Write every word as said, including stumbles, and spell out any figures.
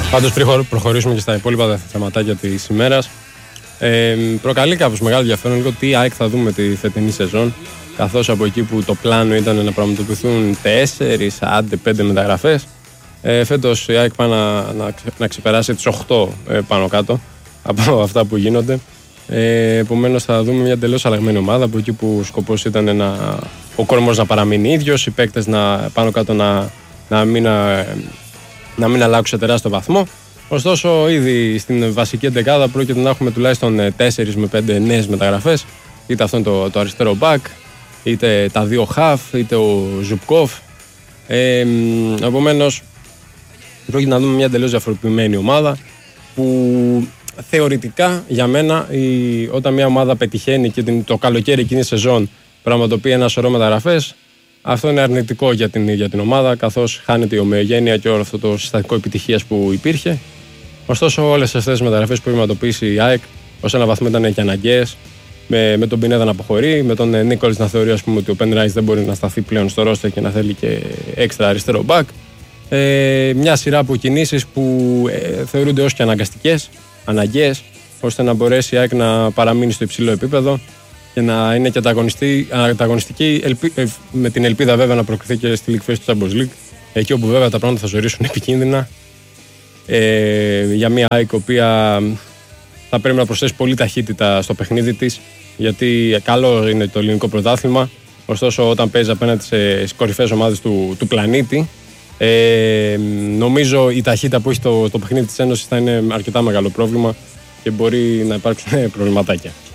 Πάντως πριν προχωρήσουμε και στα υπόλοιπα θεματάκια της ημέρας, ε, προκαλεί κάπως μεγάλο ενδιαφέρον λίγο τι ΑΕΚ θα δούμε τη φετινή σεζόν, καθώς από εκεί που το πλάνο ήταν να πραγματοποιηθούν τέσσερις, άντε πέντε μεταγραφές, ε, φέτος η ΑΕΚ πάει να, να, να ξεπεράσει τις οκτώ ε, πάνω κάτω από αυτά που γίνονται. Ε, επομένως θα δούμε μια τελείως αλλαγμένη ομάδα, από εκεί που ο σκοπός ήταν να, ο κορμός να παραμείνει ίδιος, οι παίκτες να, πάνω κάτω να, να, μην, να, να μην αλλάξουν σε τεράστιο βαθμό. Ωστόσο, ήδη στην βασική εντεκάδα πρόκειται να έχουμε τουλάχιστον τέσσερις με πέντε νέες μεταγραφές, είτε αυτό είναι το, το αριστερό μπακ, είτε τα δύο χαφ, είτε ο Ζουπκόφ. Ε, επομένως, πρόκειται να δούμε μια τελείως διαφορετική ομάδα που θεωρητικά για μένα η, όταν μια ομάδα πετυχαίνει και την, το καλοκαίρι εκείνη σεζόν πραγματοποιεί ένα σωρό μεταγραφές, αυτό είναι αρνητικό για την, για την ομάδα, καθώς χάνεται η ομοιογένεια και όλο αυτό το συστατικό επιτυχίας που υπήρχε. Ωστόσο, όλες αυτές τις μεταγραφές που πραγματοποιήσει η ΑΕΚ ως ένα βαθμό ήταν και αναγκαίες, με, με τον Πινέδα να αποχωρεί, με τον Νίκολς να θεωρεί ας πούμε, ότι ο Πεν Ράις δεν μπορεί να σταθεί πλέον στο ρόστερ και να θέλει και έξτρα αριστερό μπακ. Ε, μια σειρά από κινήσεις που ε, θεωρούνται ως και αναγκαστικές, αναγκαίες, ώστε να μπορέσει η ΑΕΚ να παραμείνει στο υψηλό επίπεδο και να είναι και ανταγωνιστική, ελπι, ε, με την ελπίδα βέβαια να προκριθεί και στη League Phase του Champions League, εκεί όπου βέβαια τα πράγματα θα ζορίσουν επικίνδυνα, ε, για μια ΑΕΚ η οποία θα πρέπει να προσθέσει πολύ ταχύτητα στο παιχνίδι της, γιατί καλό είναι το ελληνικό πρωτάθλημα, ωστόσο όταν παίζει απέναντι σε κορυφαίες ομάδες του, του πλανήτη, Ε, νομίζω η ταχύτητα που έχει το, το παιχνίδι της Ένωσης θα είναι αρκετά μεγάλο πρόβλημα και μπορεί να υπάρξουν προβληματάκια.